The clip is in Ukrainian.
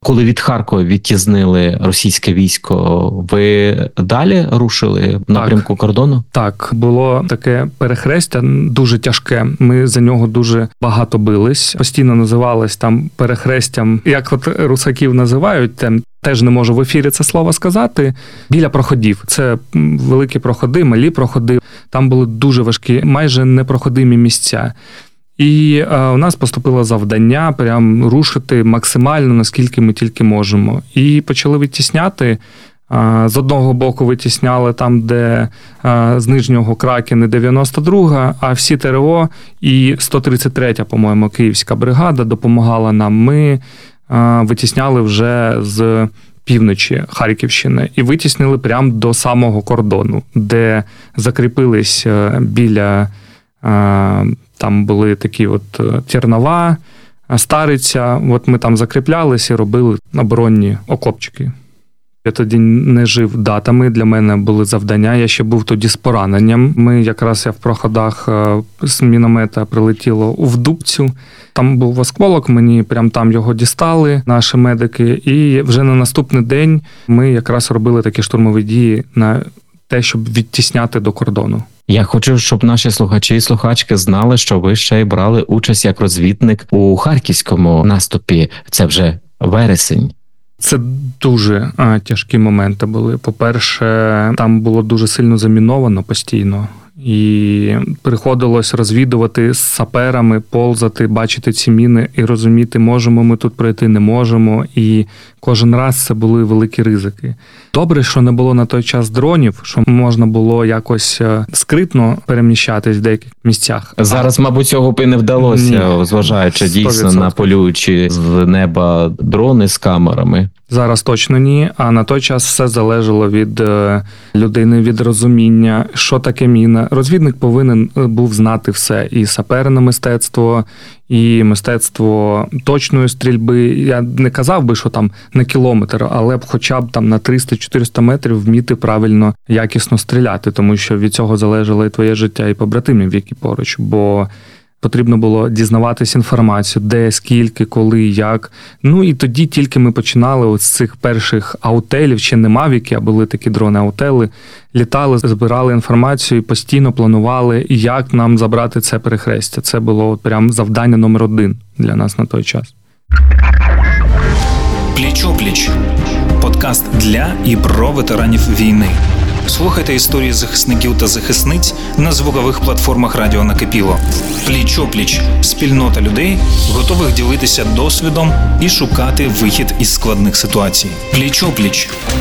Коли від Харкова відтізнили російське військо, ви далі рушили в напрямку кордону? Так, було таке перехрестя, дуже тяжке. Ми за нього дуже багато бились. Постійно називалось там перехрестям, як от русаків називають, теж не можу в ефірі це слово сказати, біля проходів. Це великі проходи, малі проходи. Там були дуже важкі, майже непроходимі місця. І у нас поступило завдання прям рушити максимально, наскільки ми тільки можемо. І почали відтісняти. З одного боку витісняли там, де з Нижнього Кракіни 92-га, а всі ТРО і 133-я, по-моєму, Київська бригада допомагала нам. Ми витісняли вже з півночі Харківщини і витіснили прямо до самого кордону, де закріпились біля, там були такі от Тернова, Стариця, от ми там закріплялись і робили оборонні окопчики. Я тоді не жив датами, для мене були завдання, я ще був тоді з пораненням. Я в проходах з міномета прилетіло в Дубцю. Там був осколок, мені прям там його дістали, наші медики. І вже на наступний день ми якраз робили такі штурмові дії на те, щоб відтісняти до кордону. Я хочу, щоб наші слухачі і слухачки знали, що ви ще й брали участь як розвідник у харківському наступі. Це вже вересень. Це дуже тяжкі моменти були. По-перше, там було дуже сильно заміновано постійно. І приходилось розвідувати з саперами, ползати, бачити ці міни і розуміти, можемо ми тут пройти, не можемо. І кожен раз це були великі ризики. Добре, що не було на той час дронів, що можна було якось скритно переміщатись в деяких місцях. Зараз, мабуть, цього б і не вдалося, зважаючи дійсно 100%. На полюючі з неба дрони з камерами. Зараз точно ні, а на той час все залежало від людини, від розуміння, що таке міна. Розвідник повинен був знати все. І саперне мистецтво, і мистецтво точної стрільби. Я не казав би, що там на кілометр, але б хоча б там на 300-400 метрів вміти правильно, якісно стріляти, тому що від цього залежало і твоє життя, і побратимів, які поруч. Бо потрібно було дізнаватись інформацію, де, скільки, коли, як. Ну і тоді тільки ми починали от з цих перших аутелів, ще не мавіки, а були такі дрони-аутели, літали, збирали інформацію і постійно планували, як нам забрати це перехрестя. Це було прям завдання номер 1 для нас на той час. Пліч-опліч. Подкаст для і про ветеранів війни. Слухайте історії захисників та захисниць на звукових платформах Радіо Накипіло. Пліч-опліч – спільнота людей, готових ділитися досвідом і шукати вихід із складних ситуацій. Пліч-опліч –